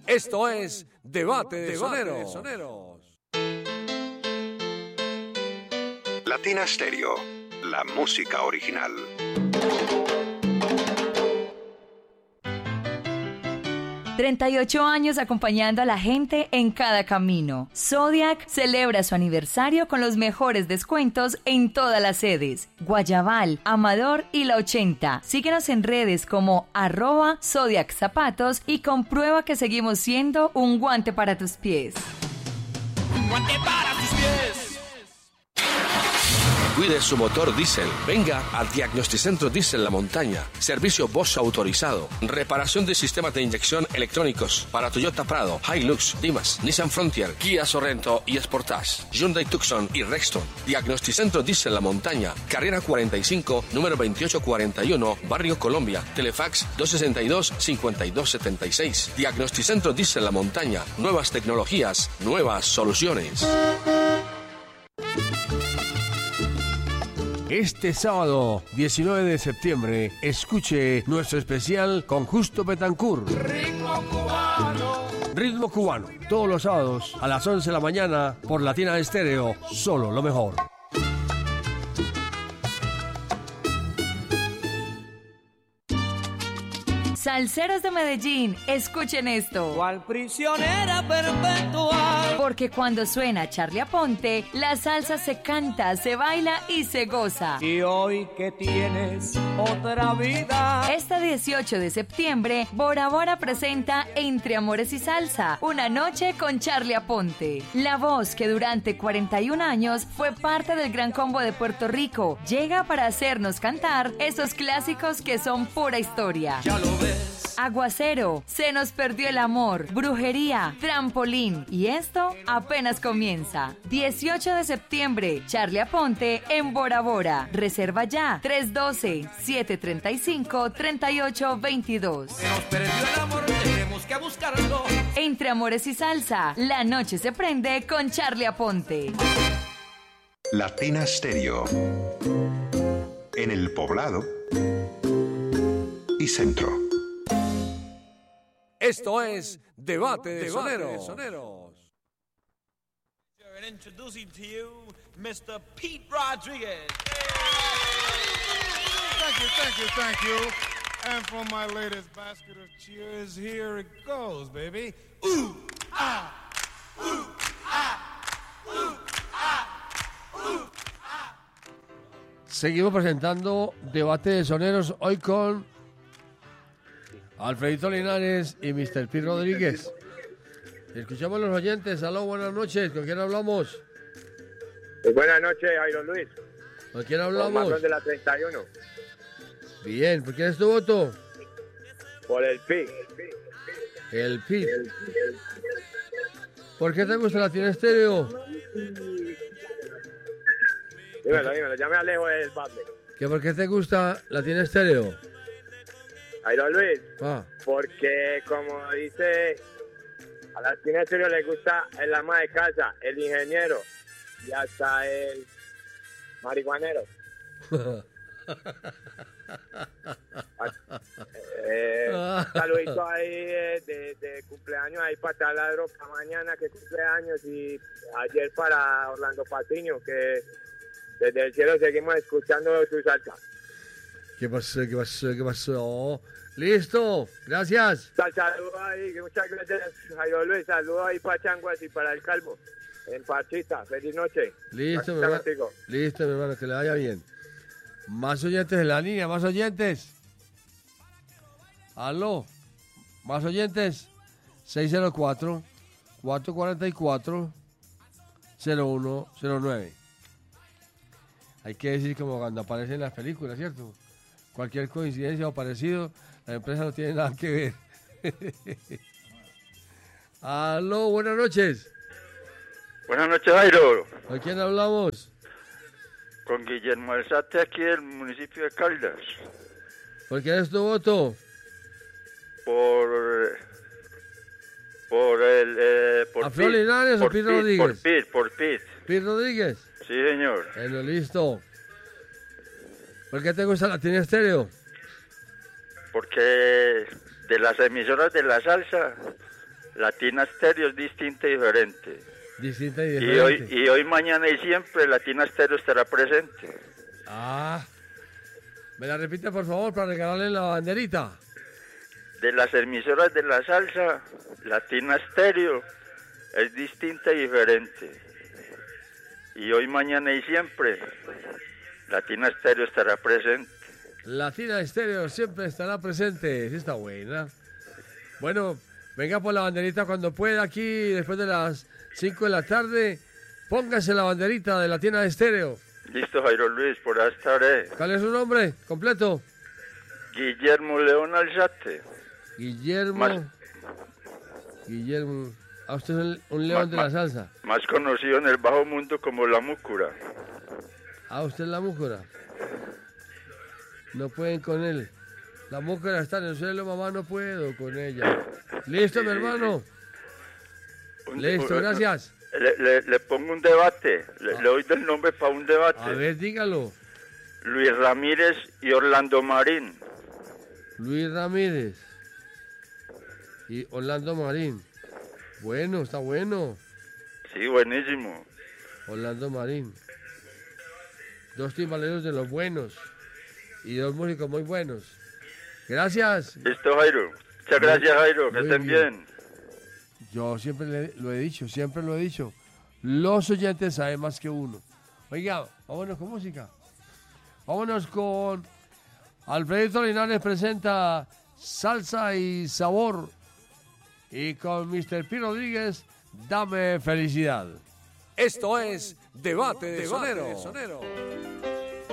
Esto es Debate de Soneros. Latina Stereo, la música original. ...38 años acompañando a la gente en cada camino. Zodiac celebra su aniversario con los mejores descuentos en todas las sedes. Guayabal, Amador y La 80. Síguenos en redes como @Zodiac Zapatos y comprueba que seguimos siendo un guante para tus pies. Un guante para tus pies. Cuide su motor diésel. Venga al Diagnosticentro Diesel La Montaña. Servicio Bosch autorizado. Reparación de sistemas de inyección electrónicos para Toyota Prado, Hilux, Dimas, Nissan Frontier, Kia Sorento y Sportage, Hyundai Tucson y Rexton. Diagnosticentro Diesel La Montaña. Carrera 45, número 2841, Barrio Colombia. Telefax 262-5276. Diagnosticentro Diesel La Montaña. Nuevas tecnologías, nuevas soluciones. Este sábado, 19 de septiembre, escuche nuestro especial con Justo Betancourt. Ritmo cubano. Ritmo cubano. Todos los sábados a las 11 de la mañana por Latina Estéreo. Solo lo mejor. Salseros de Medellín, escuchen esto. Cual prisionera perpetua. Porque cuando suena Charly Aponte, la salsa se canta, se baila y se goza. Y hoy que tienes otra vida. Este 18 de septiembre, Bora Bora presenta Entre Amores y Salsa, una noche con Charly Aponte. La voz que durante 41 años fue parte del Gran Combo de Puerto Rico, llega para hacernos cantar esos clásicos que son pura historia. Ya lo ves. Aguacero, Se nos perdió el amor, Brujería, Trampolín y esto apenas comienza. 18 de septiembre, Charly Aponte en Bora Bora. Reserva ya, 312-735-3822. Se nos perdió el amor, tenemos que buscarlo. Entre Amores y Salsa, la noche se prende con Charly Aponte. Latina Stereo. En el Poblado y Centro. Esto es Debate de Soneros. And introducing to you, Mr. Pete Rodriguez. Thank you. And for my latest basket of cheers, here it goes, baby. Ooh, ah, ooh, ah, ooh, ah, ooh, ah. Seguimos presentando Debate de Soneros hoy con Alfredito Linares y Mr. P. Rodríguez. Escuchamos a los oyentes. Aló, buenas noches. ¿Con quién hablamos? Buenas noches, Jairo Luis. ¿Con quién Con hablamos? Marlon de la 31. Bien, ¿por quién es tu voto? Por el PI. El P. ¿Por qué te gusta Latina Estéreo? Dímelo, ya me alejo del bable. ¿Que por qué te gusta Latina Estéreo? Jairo Luis, Ah, porque como dice, a la Latina Estéreo le gusta el ama de casa, el ingeniero y hasta el marihuanero. Saludito ahí de cumpleaños ahí para Taladro para mañana que cumpleaños y ayer para Orlando Patiño que desde el cielo seguimos escuchando tu salsa. ¿Qué pasó? Listo, gracias. Saludos ahí, que muchas gracias Jairo Luis, saludos ahí para Changuas y para el Calvo en Pachita, feliz noche. Listo, mi hermano. Listo, mi hermano, que le vaya bien. Más oyentes en la línea, más oyentes. Aló, más oyentes. 604-444-0109. Hay que decir como cuando aparecen en las películas, ¿cierto? Cualquier coincidencia o parecido, la empresa no tiene nada que ver. Aló, buenas noches. Buenas noches, Jairo. ¿Con quién hablamos? Con Guillermo Alzate, aquí del municipio de Caldas. ¿Por quién es tu voto? Por ¿Afro Linares o Pete Rodríguez? Por Pete. ¿Pete Rodríguez? Sí, señor. Bueno, listo. ¿Por qué te gusta Latina Estéreo? Porque de las emisoras de la salsa, Latina Stereo es distinta y diferente. Distinta y diferente. Y hoy, mañana y siempre Latina Stereo estará presente. Ah, ¿me la repite por favor para regalarle la banderita? De las emisoras de la salsa, Latina Stereo es distinta y diferente. Y hoy, mañana y siempre, Latina Stereo estará presente. Latina Stereo siempre estará presente. Sí, está buena. Bueno, venga por la banderita cuando pueda aquí, después de las 5 de la tarde. Póngase la banderita de Latina Stereo. Listo, Jairo Luis, por ahí estaré. ¿Cuál es su nombre completo? Guillermo León Alzate. Guillermo. A usted es un león de la salsa. Más conocido en el bajo mundo como La Múcura. A usted es La Múcura. No pueden con él. La Múcura está en el suelo, mamá, no puedo con ella. Listo, mi hermano. Listo, gracias. Le pongo un debate. Le doy del nombre para un debate. A ver, dígalo. Luis Ramírez y Orlando Marín. Luis Ramírez y Orlando Marín. Bueno, está bueno. Sí, buenísimo. Orlando Marín. Dos timbaleros de los buenos. Y dos músicos muy buenos. Gracias. Listo, Jairo. Muchas gracias, Jairo. Que estén bien. Yo siempre lo he dicho. Los oyentes saben más que uno. Oiga, vámonos con música. Vámonos con Alfredito Linares presenta Salsa y Sabor. Y con Mr. P. Rodríguez, Dame Felicidad. Esto es Debate de Sonero.